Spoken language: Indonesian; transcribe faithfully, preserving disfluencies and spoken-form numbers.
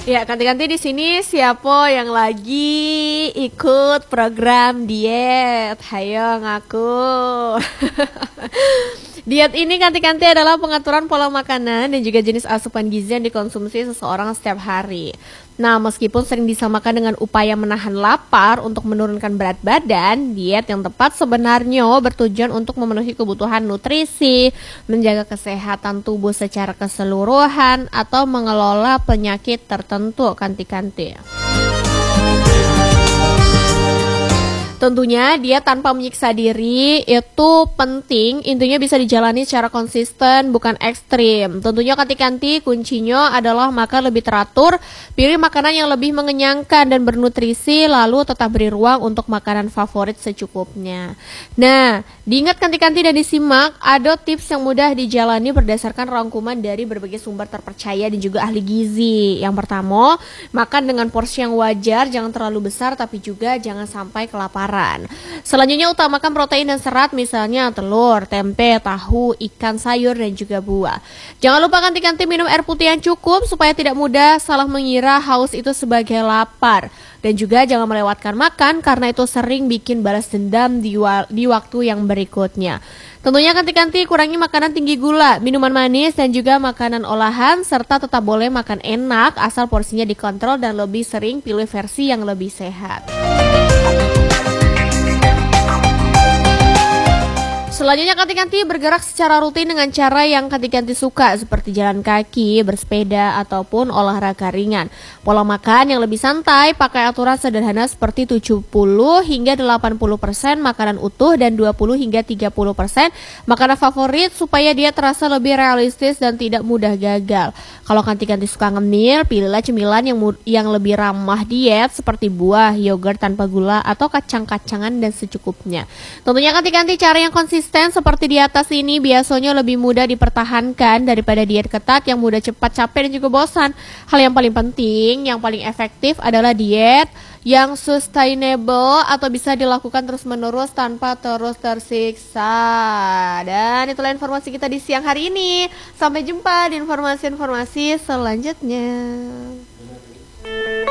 Ya, ganti-ganti di sini siapa yang lagi ikut program diet? Hayo ngaku. Diet ini ganti-ganti adalah pengaturan pola makanan dan juga jenis asupan gizi yang dikonsumsi seseorang setiap hari. Nah, meskipun sering disamakan dengan upaya menahan lapar untuk menurunkan berat badan, diet yang tepat sebenarnya bertujuan untuk memenuhi kebutuhan nutrisi, menjaga kesehatan tubuh secara keseluruhan, atau mengelola penyakit tertentu kanti-kanti. Tentunya diet tanpa menyiksa diri itu penting, intinya bisa dijalani secara konsisten, bukan ekstrim. Tentunya kanti-kanti kuncinya adalah makan lebih teratur, pilih makanan yang lebih mengenyangkan dan bernutrisi, lalu tetap beri ruang untuk makanan favorit secukupnya. Nah, diingat kanti-kanti dan disimak, ada tips yang mudah dijalani berdasarkan rangkuman dari berbagai sumber terpercaya dan juga ahli gizi. Yang pertama, makan dengan porsi yang wajar, jangan terlalu besar tapi juga jangan sampai kelaparan. Selanjutnya utamakan protein dan serat, misalnya telur, tempe, tahu, ikan, sayur, dan juga buah. Jangan lupa ganti-ganti minum air putih yang cukup supaya tidak mudah salah mengira haus itu sebagai lapar. Dan juga jangan melewatkan makan karena itu sering bikin balas dendam di, wa di waktu yang berikutnya. Tentunya ganti-ganti kurangi makanan tinggi gula, minuman manis, dan juga makanan olahan, serta tetap boleh makan enak asal porsinya dikontrol dan lebih sering pilih versi yang lebih sehat. Selanjutnya kanti-kanti bergerak secara rutin dengan cara yang kanti-kanti suka, seperti jalan kaki, bersepeda, ataupun olahraga ringan. Pola makan yang lebih santai, pakai aturan sederhana seperti tujuh puluh hingga delapan puluh persen makanan utuh dan dua puluh hingga tiga puluh persen makanan favorit supaya dia terasa lebih realistis dan tidak mudah gagal. Kalau kanti-kanti suka ngemil, pilihlah cemilan yang yang lebih ramah diet seperti buah, yogurt tanpa gula, atau kacang-kacangan dan secukupnya. Tentunya kanti-kanti cara yang konsisten seperti di atas ini biasanya lebih mudah dipertahankan daripada diet ketat yang mudah cepat capek dan juga bosan. Hal yang paling penting, yang paling efektif adalah diet yang sustainable atau bisa dilakukan terus-menerus tanpa terus tersiksa. Dan itulah informasi kita di siang hari ini. Sampai jumpa di informasi-informasi selanjutnya.